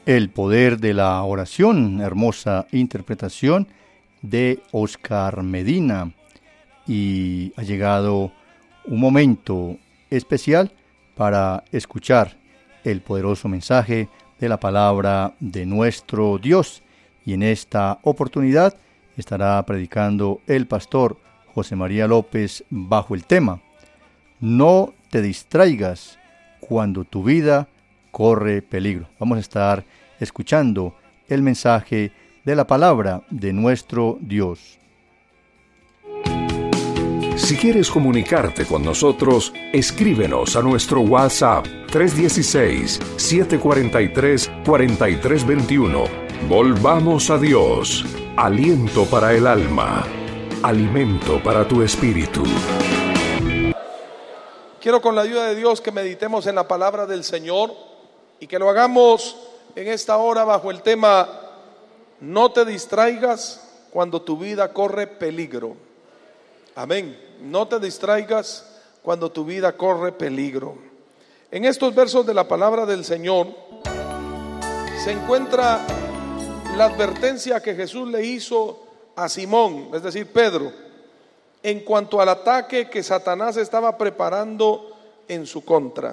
El poder de la oración, hermosa interpretación de Oscar Medina. Y ha llegado un momento especial para escuchar el poderoso mensaje de la palabra de nuestro Dios. Y en esta oportunidad estará predicando el pastor José María López bajo el tema: no te distraigas cuando tu vida corre peligro. Vamos a estar escuchando el mensaje de la palabra de nuestro Dios. Si quieres comunicarte con nosotros, escríbenos a nuestro WhatsApp 316-743-4321. Volvamos a Dios. Aliento para el alma. Alimento para tu espíritu. Quiero, con la ayuda de Dios, que meditemos en la palabra del Señor y que lo hagamos en esta hora bajo el tema: no te distraigas cuando tu vida corre peligro. Amén. No te distraigas cuando tu vida corre peligro. En estos versos de la palabra del Señor se encuentra la advertencia que Jesús le hizo a Simón, es decir, Pedro, en cuanto al ataque que Satanás estaba preparando en su contra.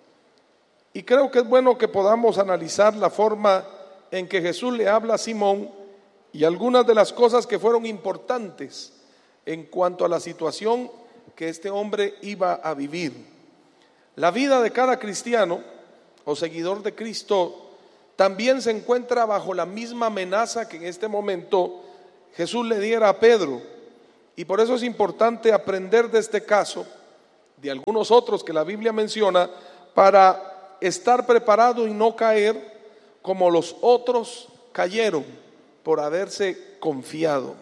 Y creo que es bueno que podamos analizar la forma en que Jesús le habla a Simón y algunas de las cosas que fueron importantes en cuanto a la situación que este hombre iba a vivir. La vida de cada cristiano o seguidor de Cristo también se encuentra bajo la misma amenaza que en este momento Jesús le diera a Pedro. Y por eso es importante aprender de este caso, de algunos otros que la Biblia menciona, para estar preparado y no caer como los otros cayeron por haberse confiado.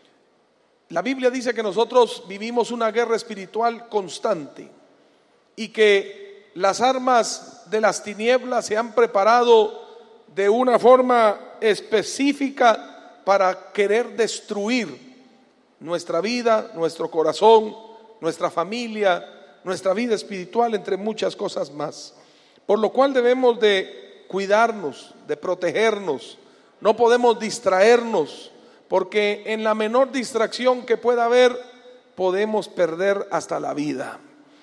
La Biblia dice que nosotros vivimos una guerra espiritual constante y que las armas de las tinieblas se han preparado de una forma específica para querer destruir nuestra vida, nuestro corazón, nuestra familia, nuestra vida espiritual, entre muchas cosas más. Por lo cual debemos de cuidarnos, de protegernos. No podemos distraernos, porque en la menor distracción que pueda haber, podemos perder hasta la vida.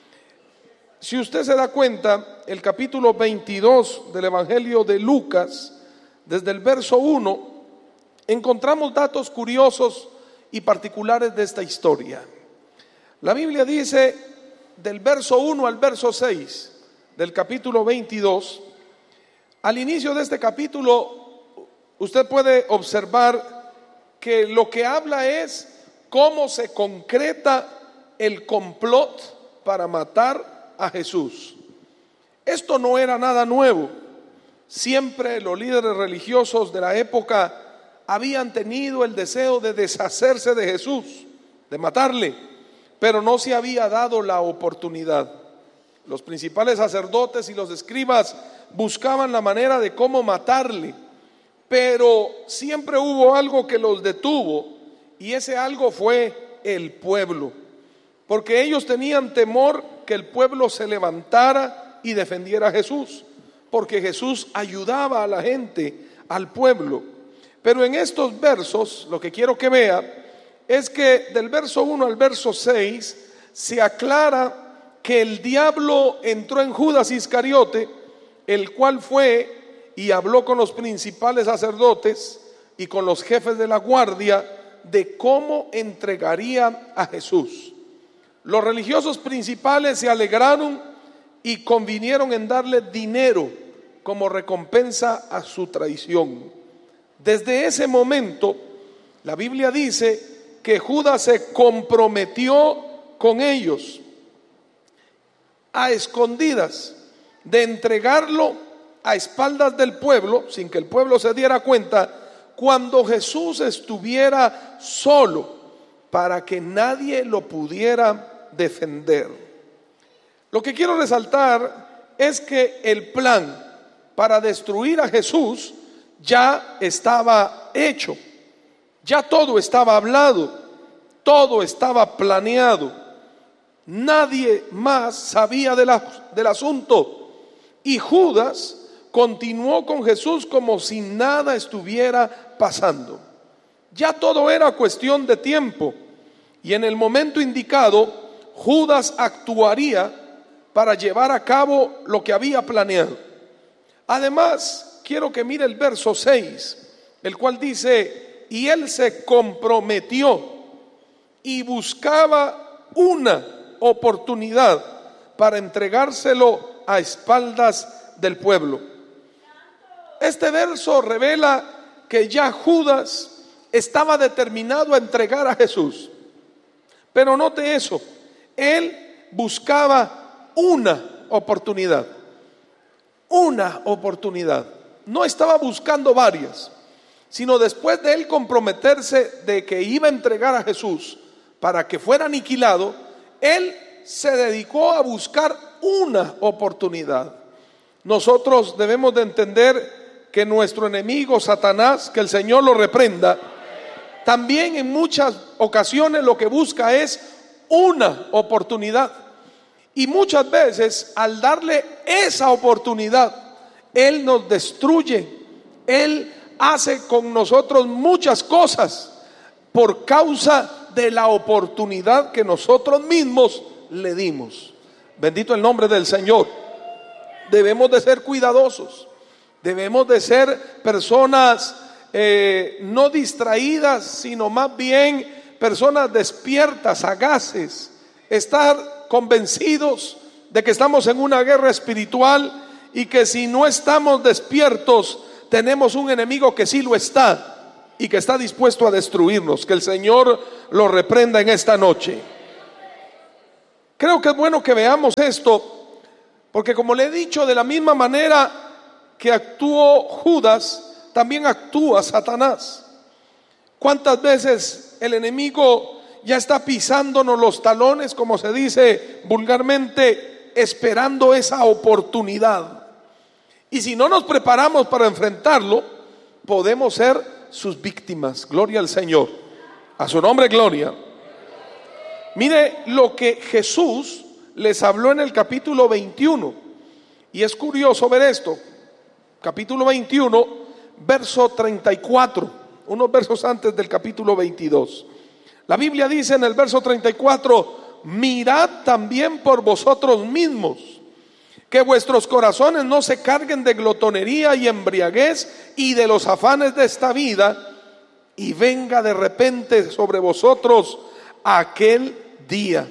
Si usted se da cuenta, el capítulo 22 del Evangelio de Lucas, desde el verso 1, encontramos datos curiosos y particulares de esta historia. La Biblia dice, del verso 1 al verso 6 del capítulo 22, al inicio de este capítulo, usted puede observar que lo que habla es cómo se concreta el complot para matar a Jesús. Esto no era nada nuevo. Siempre los líderes religiosos de la época habían tenido el deseo de deshacerse de Jesús, de matarle, pero no se había dado la oportunidad. Los principales sacerdotes y los escribas buscaban la manera de cómo matarle, pero siempre hubo algo que los detuvo, y ese algo fue el pueblo, porque ellos tenían temor que el pueblo se levantara y defendiera a Jesús, porque Jesús ayudaba a la gente, al pueblo. Pero en estos versos, lo que quiero que vea es que del verso 1 al verso 6 se aclara que el diablo entró en Judas Iscariote, el cual fue y habló con los principales sacerdotes y con los jefes de la guardia de cómo entregaría a Jesús. Los religiosos principales se alegraron y convinieron en darle dinero como recompensa a su traición. Desde ese momento, la Biblia dice que Judas se comprometió con ellos a escondidas de entregarlo a espaldas del pueblo, sin que el pueblo se diera cuenta, cuando Jesús estuviera solo, para que nadie lo pudiera defender. Lo que quiero resaltar es que el plan para destruir a Jesús ya estaba hecho, ya todo estaba hablado, todo estaba planeado. Nadie más sabía del asunto, y Judas continuó con Jesús como si nada estuviera pasando. Ya todo era cuestión de tiempo, y en el momento indicado Judas actuaría para llevar a cabo lo que había planeado. Además, quiero que mire el verso 6, el cual dice: y él se comprometió y buscaba una oportunidad para entregárselo a espaldas del pueblo. Este verso revela que ya Judas estaba determinado a entregar a Jesús. Pero note eso, él buscaba una oportunidad. Una oportunidad. No estaba buscando varias, sino después de él comprometerse de que iba a entregar a Jesús para que fuera aniquilado, él se dedicó a buscar una oportunidad. Nosotros debemos de entender que nuestro enemigo Satanás, que el Señor lo reprenda, también en muchas ocasiones lo que busca es una oportunidad. Y muchas veces al darle esa oportunidad, él nos destruye. Él hace con nosotros muchas cosas por causa de la oportunidad que nosotros mismos le dimos. Bendito el nombre del Señor. Debemos de ser cuidadosos. Debemos de ser personas no distraídas, sino más bien personas despiertas, sagaces. Estar convencidos de que estamos en una guerra espiritual y que si no estamos despiertos, tenemos un enemigo que sí lo está y que está dispuesto a destruirnos. Que el Señor lo reprenda en esta noche. Creo que es bueno que veamos esto, porque como le he dicho, de la misma manera que actuó Judas, también actúa Satanás. ¿Cuántas veces el enemigo ya está pisándonos los talones, como se dice vulgarmente, esperando esa oportunidad? Y si no nos preparamos para enfrentarlo, podemos ser sus víctimas. Gloria al Señor. A su nombre, gloria. Mire lo que Jesús les habló en el capítulo 21. Y es curioso ver esto. Capítulo 21, verso 34. Unos versos antes del capítulo 22. La Biblia dice en el verso 34: mirad también por vosotros mismos, que vuestros corazones no se carguen de glotonería y embriaguez y de los afanes de esta vida, y venga de repente sobre vosotros aquel día.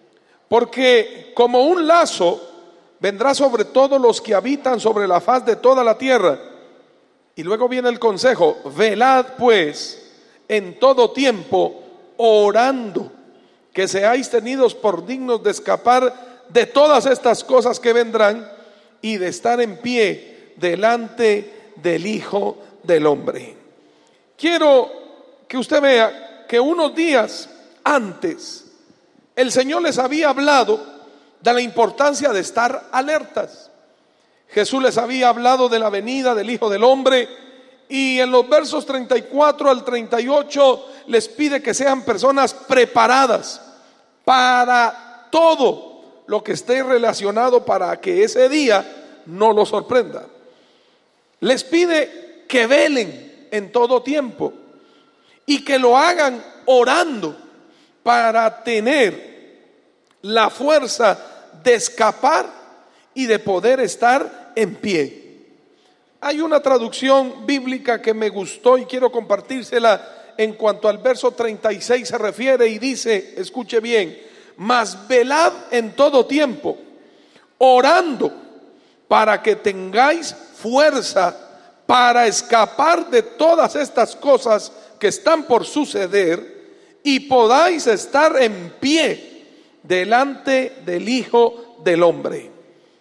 Porque como un lazo vendrá sobre todos los que habitan sobre la faz de toda la tierra. Y luego viene el consejo: velad pues en todo tiempo, orando, que seáis tenidos por dignos de escapar de todas estas cosas que vendrán y de estar en pie delante del Hijo del Hombre. Quiero que usted vea que unos días antes el Señor les había hablado de la importancia de estar alertas. Jesús les había hablado de la venida del Hijo del Hombre, y en los versos 34 al 38 les pide que sean personas preparadas para todo lo que esté relacionado para que ese día no los sorprenda. Les pide que velen en todo tiempo y que lo hagan orando para tener la fuerza de escapar y de poder estar en pie. Hay una traducción bíblica que me gustó y quiero compartírsela en cuanto al verso 36 se refiere, y dice, escuche bien: mas velad en todo tiempo, orando para que tengáis fuerza para escapar de todas estas cosas que están por suceder y podáis estar en pie delante del Hijo del Hombre.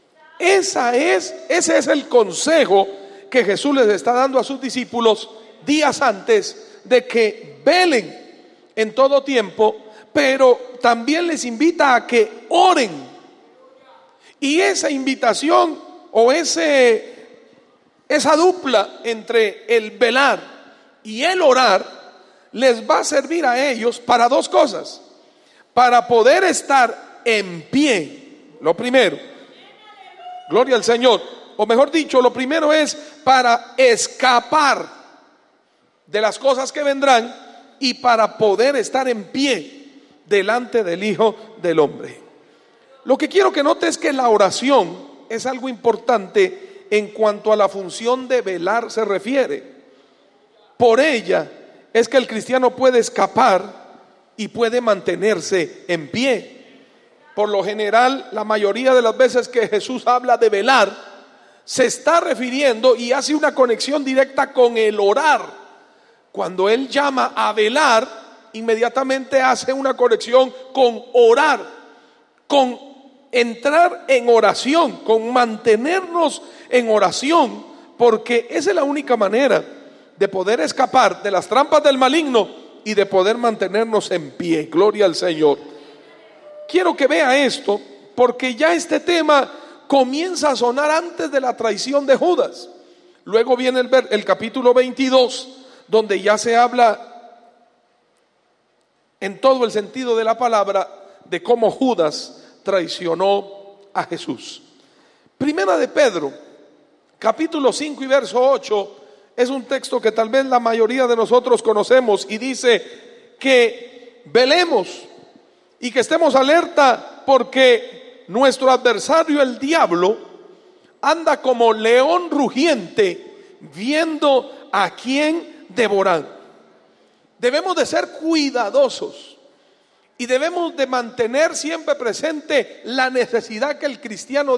Ese es el consejo que Jesús les está dando a sus discípulos días antes de que velen en todo tiempo, pero también les invita a que oren. Y esa invitación o esa dupla entre el velar y el orar les va a servir a ellos para dos cosas: para poder estar en pie, lo primero, gloria al Señor, o mejor dicho, lo primero es para escapar de las cosas que vendrán y para poder estar en pie delante del Hijo del Hombre. Lo que quiero que note es que la oración es algo importante en cuanto a la función de velar se refiere. Por ella es que el cristiano puede escapar y puede mantenerse en pie. Por lo general, la mayoría de las veces que Jesús habla de velar, se está refiriendo y hace una conexión directa con el orar. Cuando Él llama a velar, inmediatamente hace una conexión con orar, con entrar en oración, con mantenernos en oración, porque esa es la única manera de poder escapar de las trampas del maligno y de poder mantenernos en pie. Gloria al Señor. Quiero que vea esto, porque ya este tema comienza a sonar antes de la traición de Judas. Luego viene el capítulo 22, donde ya se habla en todo el sentido de la palabra de cómo Judas traicionó a Jesús. Primera de Pedro, capítulo 5 y verso 8, es un texto que tal vez la mayoría de nosotros conocemos y dice que velemos y que estemos alerta, porque nuestro adversario el diablo anda como león rugiente viendo a quién devorar. Debemos de ser cuidadosos y debemos de mantener siempre presente la necesidad que el cristiano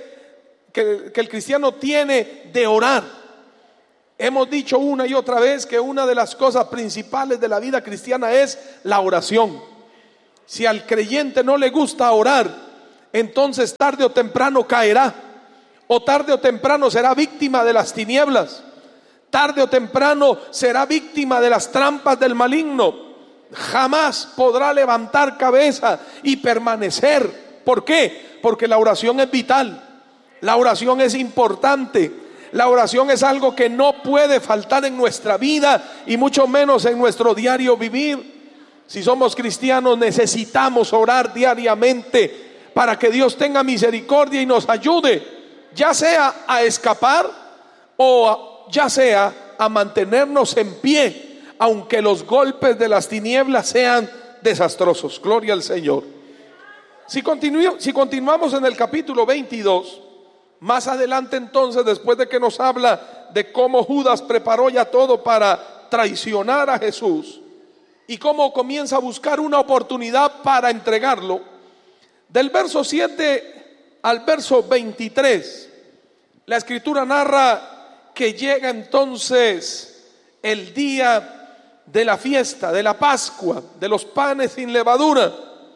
que el cristiano tiene de orar. Hemos dicho una y otra vez que una de las cosas principales de la vida cristiana es la oración. Si al creyente no le gusta orar, entonces tarde o temprano caerá, o tarde o temprano será víctima de las tinieblas, tarde o temprano será víctima de las trampas del maligno. Jamás podrá levantar cabeza y permanecer. ¿Por qué? Porque la oración es vital, la oración es importante. La oración es algo que no puede faltar en nuestra vida y mucho menos en nuestro diario vivir. Si somos cristianos, necesitamos orar diariamente para que Dios tenga misericordia y nos ayude, ya sea a escapar o ya sea a mantenernos en pie, aunque los golpes de las tinieblas sean desastrosos. Gloria al Señor. Si continuamos en el capítulo 22, más adelante entonces, después de que nos habla de cómo Judas preparó ya todo para traicionar a Jesús y cómo comienza a buscar una oportunidad para entregarlo, del verso 7 al verso 23, la escritura narra que llega entonces el día de la fiesta, de la Pascua, de los panes sin levadura,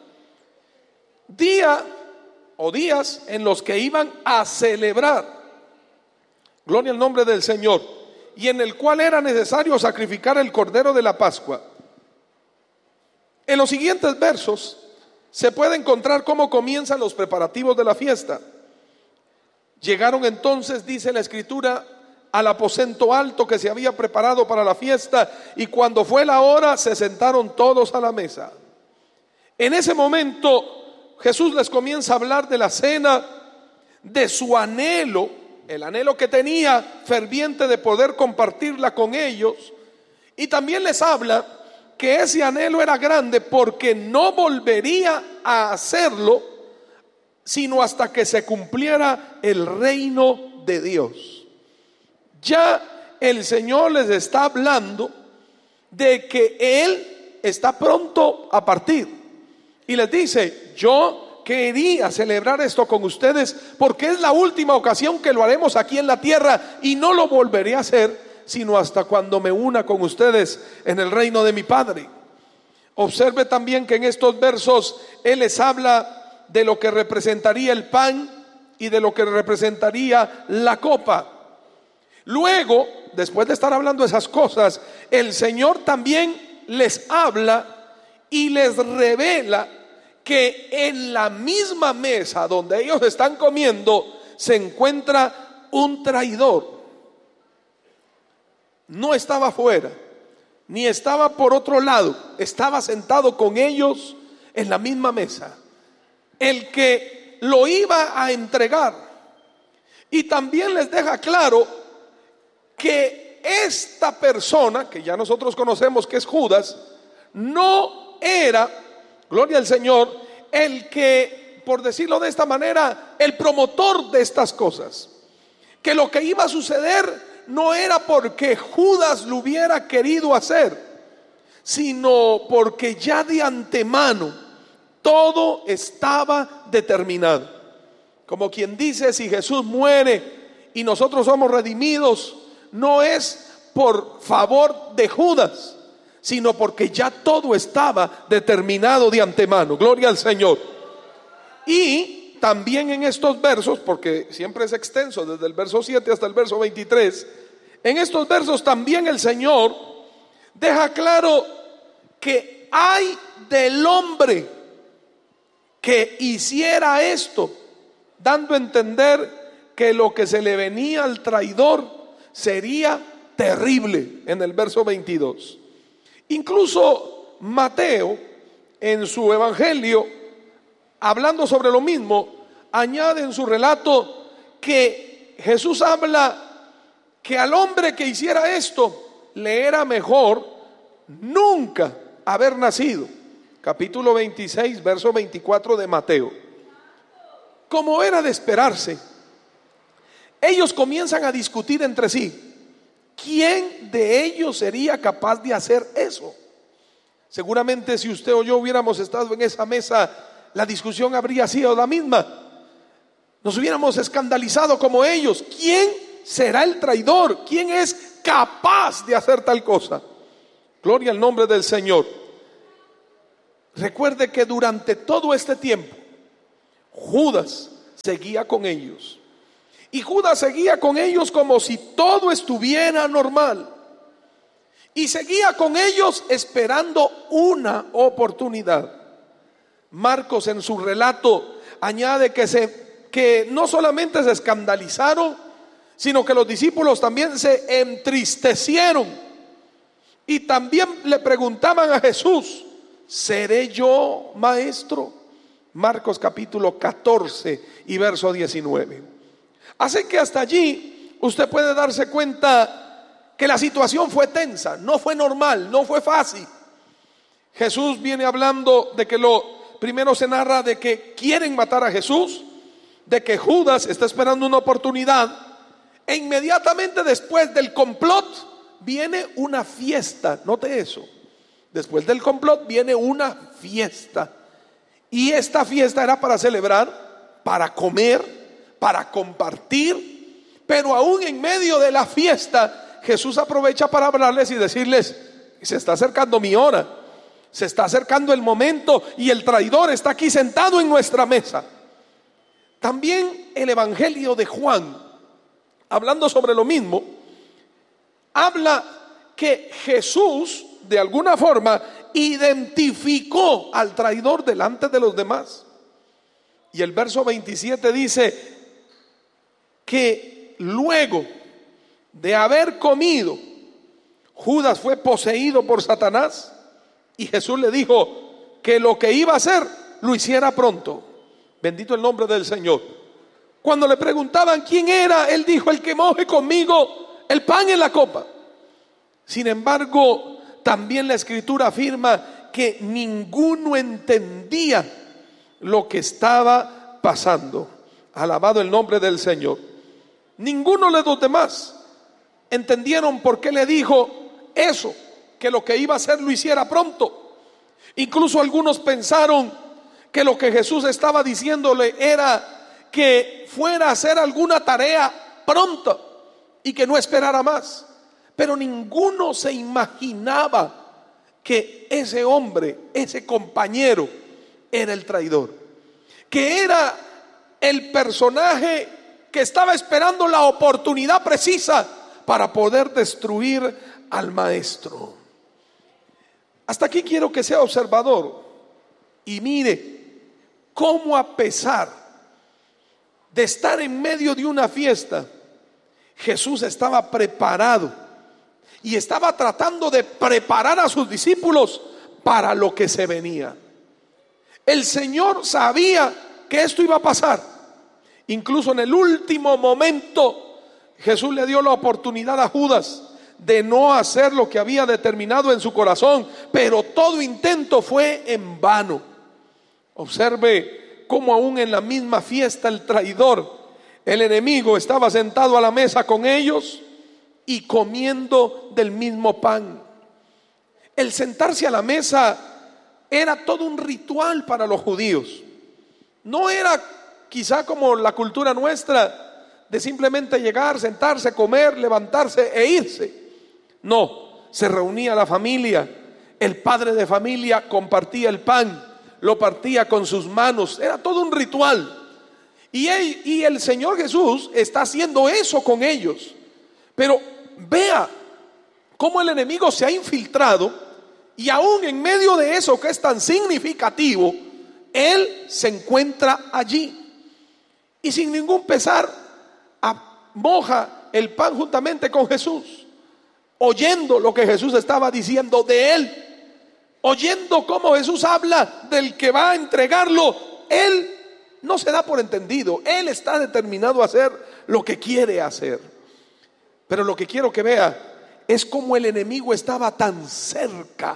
día o días en los que iban a celebrar, gloria al nombre del Señor, y en el cual era necesario sacrificar el cordero de la Pascua. En los siguientes versos se puede encontrar cómo comienzan los preparativos de la fiesta. Llegaron entonces, dice la escritura, al aposento alto que se había preparado para la fiesta, y cuando fue la hora se sentaron todos a la mesa. En ese momento Jesús les comienza a hablar de la cena, de su anhelo, el anhelo que tenía ferviente de poder compartirla con ellos, y también les habla que ese anhelo era grande porque no volvería a hacerlo sino hasta que se cumpliera el reino de Dios. Ya el Señor les está hablando de que Él está pronto a partir. Y les dice: yo quería celebrar esto con ustedes porque es la última ocasión que lo haremos aquí en la tierra, y no lo volveré a hacer sino hasta cuando me una con ustedes en el reino de mi Padre. Observe también que en estos versos Él les habla de lo que representaría el pan y de lo que representaría la copa. Luego, después de estar hablando de esas cosas, el Señor también les habla y les revela que en la misma mesa donde ellos están comiendo se encuentra un traidor. No estaba afuera, ni estaba por otro lado, estaba sentado con ellos en la misma mesa. El que lo iba a entregar, Y también les deja claro que esta persona, que ya nosotros conocemos que es Judas, no era, gloria al Señor, el que, por decirlo de esta manera, el promotor de estas cosas. Que lo que iba a suceder no era porque Judas lo hubiera querido hacer, sino porque ya de antemano todo estaba determinado. Como quien dice, si Jesús muere y nosotros somos redimidos, no es por favor de Judas, sino porque ya todo estaba determinado de antemano. Gloria al Señor. Y también en estos versos, porque siempre es extenso, desde el verso 7 hasta el verso 23, en estos versos también el Señor deja claro que ay del hombre que hiciera esto, dando a entender que lo que se le venía al traidor sería terrible en el verso 22. Incluso Mateo, en su evangelio, hablando sobre lo mismo, añade en su relato que Jesús habla que al hombre que hiciera esto le era mejor nunca haber nacido. Capítulo 26, verso 24 de Mateo. Como era de esperarse, ellos comienzan a discutir entre sí. ¿Quién de ellos sería capaz de hacer eso? Seguramente si usted o yo hubiéramos estado en esa mesa, la discusión habría sido la misma. Nos hubiéramos escandalizado como ellos. ¿Quién será el traidor? ¿Quién es capaz de hacer tal cosa? Gloria al nombre del Señor. Recuerde que durante todo este tiempo Judas seguía con ellos. Y Judas seguía con ellos como si todo estuviera normal. Y seguía con ellos esperando una oportunidad. Marcos en su relato añade que no solamente se escandalizaron, sino que los discípulos también se entristecieron. Y también le preguntaban a Jesús: ¿seré yo maestro? Marcos capítulo 14 y verso 19. Así que hasta allí usted puede darse cuenta que la situación fue tensa, no fue normal, no fue fácil. Jesús viene hablando de que primero se narra de que quieren matar a Jesús, de que Judas está esperando una oportunidad, e inmediatamente después del complot viene una fiesta. Note eso. Después del complot viene una fiesta. Y esta fiesta era para celebrar, para comer, para compartir. Pero aún en medio de la fiesta, Jesús aprovecha para hablarles y decirles: se está acercando mi hora, se está acercando el momento y el traidor está aquí sentado en nuestra mesa. También el evangelio de Juan, hablando sobre lo mismo, habla que Jesús de alguna forma identificó al traidor delante de los demás. Y el verso 27 dice que luego de haber comido, Judas fue poseído por Satanás y Jesús le dijo que lo que iba a hacer lo hiciera pronto. Bendito el nombre del Señor. Cuando le preguntaban quién era, él dijo: el que moje conmigo el pan en la copa. Sin embargo, también la Escritura afirma que ninguno entendía lo que estaba pasando. Alabado el nombre del Señor. Ninguno de los demás entendieron por qué le dijo eso, que lo que iba a hacer lo hiciera pronto. Incluso algunos pensaron que lo que Jesús estaba diciéndole era que fuera a hacer alguna tarea pronto y que no esperara más. Pero ninguno se imaginaba que ese hombre, ese compañero, era el traidor, que era el personaje que estaba esperando la oportunidad precisa para poder destruir al maestro. Hasta aquí quiero que sea observador y mire cómo, a pesar de estar en medio de una fiesta, Jesús estaba preparado y estaba tratando de preparar a sus discípulos para lo que se venía. El Señor sabía que esto iba a pasar Incluso en el último momento, Jesús le dio la oportunidad a Judas de no hacer lo que había determinado en su corazón, pero todo intento fue en vano. Observe cómo aún en la misma fiesta el traidor, el enemigo, estaba sentado a la mesa con ellos y comiendo del mismo pan. El sentarse a la mesa era todo un ritual para los judíos. No era quizá como la cultura nuestra de simplemente llegar, sentarse, comer, levantarse e irse. No, se reunía la familia, el padre de familia compartía el pan, lo partía con sus manos, era todo un ritual. Y el Señor Jesús está haciendo eso con ellos. Pero vea cómo el enemigo se ha infiltrado, y aún en medio de eso que es tan significativo, Él se encuentra allí. Y sin ningún pesar, moja el pan juntamente con Jesús, oyendo lo que Jesús estaba diciendo de Él, oyendo cómo Jesús habla del que va a entregarlo. Él no se da por entendido, Él está determinado a hacer lo que quiere hacer. Pero lo que quiero que vea es cómo el enemigo estaba tan cerca,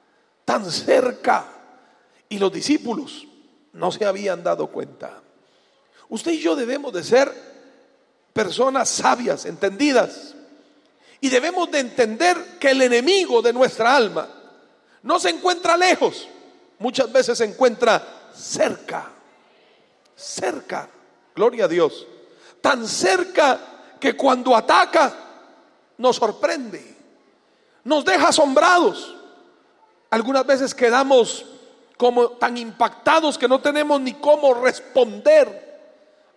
y los discípulos no se habían dado cuenta. Usted y yo debemos de ser personas sabias, entendidas, y debemos de entender que el enemigo de nuestra alma no se encuentra lejos, muchas veces se encuentra cerca, gloria a Dios, tan cerca que cuando ataca nos sorprende, nos deja asombrados. Algunas veces quedamos como tan impactados que no tenemos ni cómo responder.